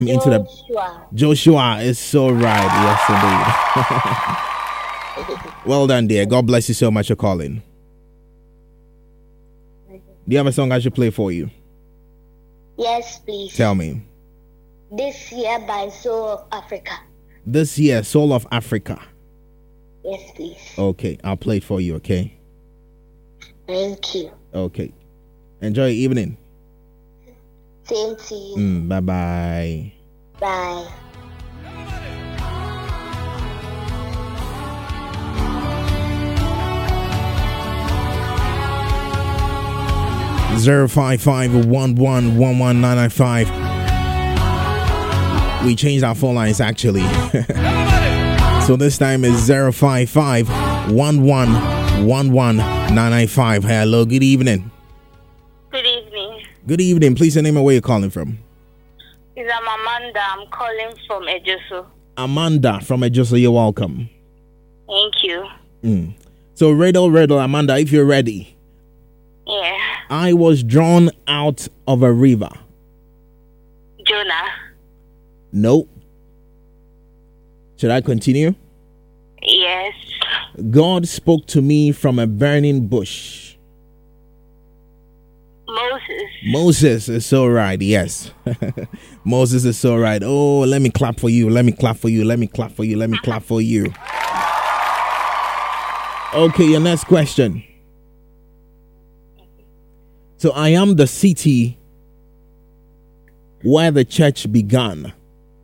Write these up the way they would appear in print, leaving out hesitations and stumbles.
into the Joshua is so right. Yes, indeed. Well done, dear. God bless you so much for calling. Do you have a song I should play for you? Yes, please. Tell me. This Year by Soul of Africa. This Year, Soul of Africa. Yes, please. Okay, I'll play it for you, okay? Thank you. Okay. Enjoy your evening. Same to you. Bye-bye. Bye. Zero 551111995. We changed our phone lines actually. So this time is 05511111995. Hello, good evening. Good evening. Good evening. Please your name and where you're calling from. I'm Amanda. I'm calling from Ejoso. Amanda from Ejoso, you're welcome. Thank you. So riddle, Amanda, if you're ready. Yeah. I was drawn out of a river. Jonah. Nope. Should I continue? Yes. God spoke to me from a burning bush. Moses is so right. Yes. Moses is so right. Oh, let me clap for you. Let me clap for you. Let me clap for you. Let me clap for you. Okay, your next question. So I am the city where the church began.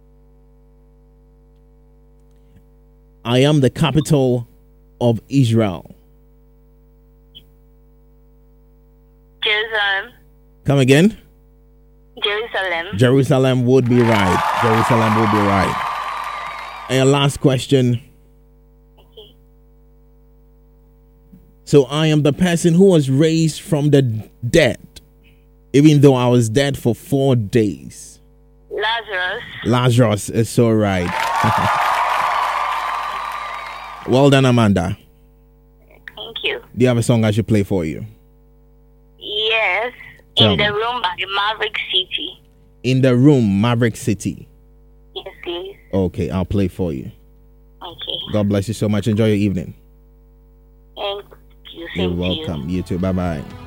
I am the capital of Israel. Jerusalem. Come again? Jerusalem. Jerusalem would be right. Jerusalem would be right. And your last question. Okay. So I am the person who was raised from the dead, even though I was dead for 4 days. Lazarus. Lazarus is so right. Well done, Amanda. Thank you. Do you have a song I should play for you? Yes. Tell In me. the Room by Maverick City. In the Room, Maverick City. Yes, please. Okay, I'll play for you. Okay. God bless you so much. Enjoy your evening. Thank you. You're Same to you. welcome. You too. Bye-bye.